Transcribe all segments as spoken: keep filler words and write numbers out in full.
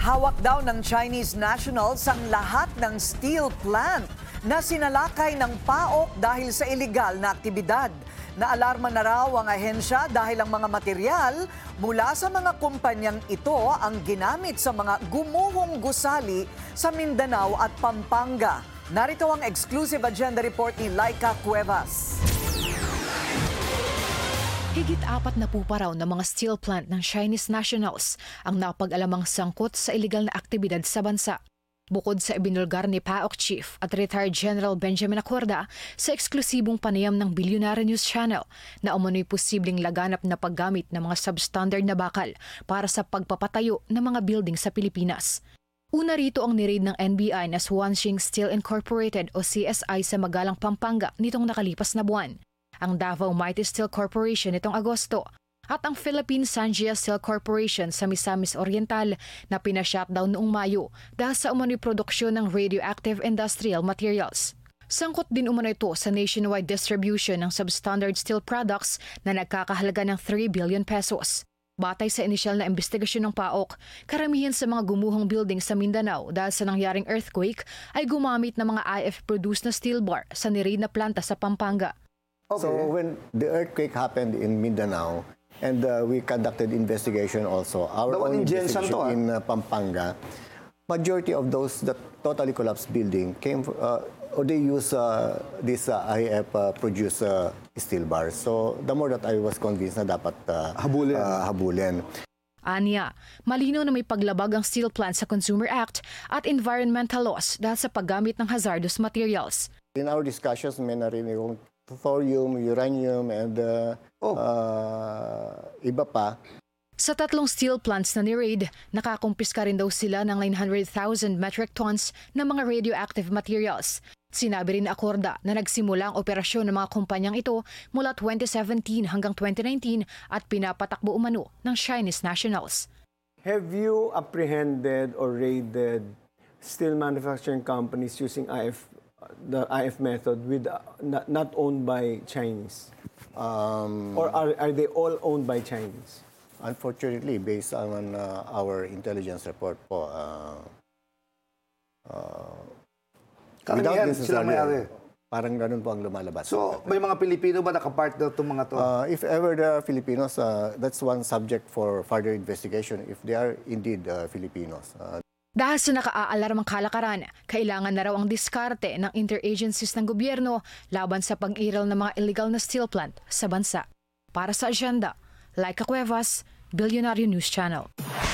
Hawak daw ng Chinese nationals ang lahat ng steel plant na sinalakay ng P A O K dahil sa iligal na aktibidad. Naalarma na raw ang ahensya dahil ang mga material mula sa mga kumpanyang ito ang ginamit sa mga gumuhong gusali sa Mindanao at Pampanga. Narito ang exclusive agenda report ni Laika Cuevas. Higit apat na puparaw ng mga steel plant ng Chinese nationals ang napag-alamang sangkot sa iligal na aktibidad sa bansa. Bukod sa ibinulgar ni P A O K Chief at Retired General Benjamin Acorda sa eksklusibong panayam ng Billionaire News Channel na umano'y posibleng laganap na paggamit ng mga substandard na bakal para sa pagpapatayo ng mga building sa Pilipinas. Una rito ang niraid ng N B I na Swansing Steel Incorporated o C S I sa Magalang, Pampanga nitong nakalipas na buwan, ang Davao Mighty Steel Corporation nitong Agosto, at ang Philippine Sanjia Steel Corporation sa Misamis Oriental na pina-shutdown noong Mayo dahil sa umano'y produksyon ng radioactive industrial materials. Sangkot din umano ito sa nationwide distribution ng substandard steel products na nagkakahalaga ng three billion pesos. Batay sa inisyal na investigasyon ng P A O K, karamihan sa mga gumuhong building sa Mindanao dahil sa nangyaring earthquake ay gumamit ng mga I F-produced na steel bar sa niraid na planta sa Pampanga. Okay. So when the earthquake happened in Mindanao, and uh, we conducted investigation also, our own investigation to, in uh, Pampanga, majority of those that totally collapsed building came, uh, or they use uh, this uh, I F uh, produce uh, steel bars. So the more that I was convinced na dapat uh, habulin. Uh, habulin. Anya, malinaw na may paglabag ang steel plant sa Consumer Act at environmental laws dahil sa paggamit ng hazardous materials. In our discussions, may narinig kong thorium, uranium, and uh, oh. uh, iba pa. Sa tatlong steel plants na ni-raid, nakakumpiska rin daw sila ng nine hundred thousand metric tons ng mga radioactive materials. Sinabi rin ni Acorda na nagsimula ang operasyon ng mga kumpanyang ito mula twenty seventeen hanggang twenty nineteen at pinapatakbo umano ng Chinese nationals. Have you apprehended or raided steel manufacturing companies using I F, the I F method with uh, not, not owned by Chinese? Um, or are, are they all owned by Chinese? Unfortunately, based on uh, our intelligence report po, uh, uh, Karamihan sila may-ari. Parang ganun po ang lumalabas. So, may mga Pilipino ba nakapartner itong mga to? Uh, if ever there are Filipinos, uh, that's one subject for further investigation if they are indeed uh, Filipinos. Uh, Dahil sa nakaalarmang kalakaran, kailangan na raw ang diskarte ng interagencies ng gobyerno laban sa pag-iral ng mga illegal na steel plant sa bansa. Para sa agenda, Laika Cuevas, Billionaire News Channel.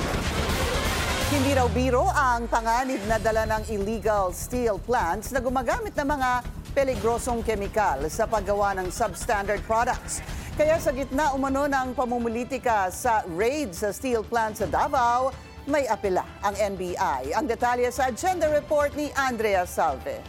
Hindi raw biro ang panganib na dala ng illegal steel plants na gumagamit ng mga peligrosong kemikal sa paggawa ng substandard products. Kaya sa gitna umano ng pamumulitika sa raid sa steel plant sa Davao, may apela ang N B I. Ang detalye sa agenda report ni Andrea Salve.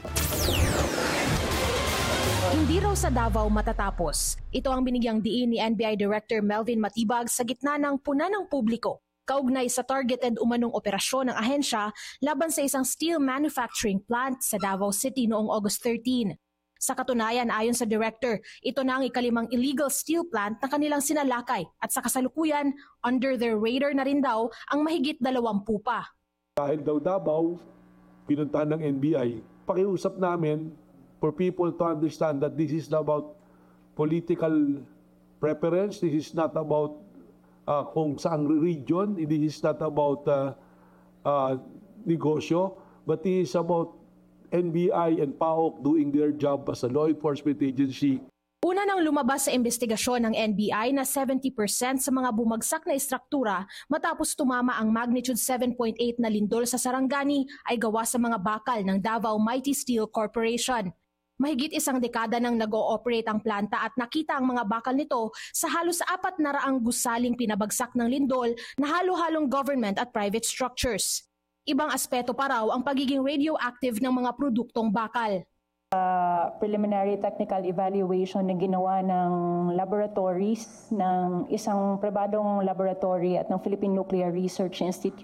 Hindi raw sa Davao matatapos. Ito ang binigyang diin ni N B I Director Melvin Matibag sa gitna ng puna ng publiko kaugnay sa targeted umanong operasyon ng ahensya laban sa isang steel manufacturing plant sa Davao City noong August thirteen. Sa katunayan, ayon sa director, ito na ang ikalimang illegal steel plant na kanilang sinalakay at sa kasalukuyan, under their radar na rin daw ang mahigit dalawampu pa. Dahil daw Davao, pinuntahan ng N B I, pakiusap namin for people to understand that this is not about political preference, this is not about uh, kung saang region, this is not about uh, uh, negosyo, but this is about N B I and P A O K doing their job as a law enforcement agency. Una nang lumabas sa investigasyon ng N B I na seventy percent sa mga bumagsak na istruktura matapos tumama ang magnitude seven point eight na lindol sa Sarangani ay gawa sa mga bakal ng Davao Mighty Steel Corporation. Mahigit isang dekada nang nag-ooperate ang planta at nakita ang mga bakal nito sa halos apat na raang gusaling pinabagsak ng lindol na halo-halong government at private structures. Ibang aspeto pa raw ang pagiging radioactive ng mga produktong bakal. Uh, preliminary technical evaluation na ginawa ng laboratories ng isang pribadong laboratory at ng Philippine Nuclear Research Institute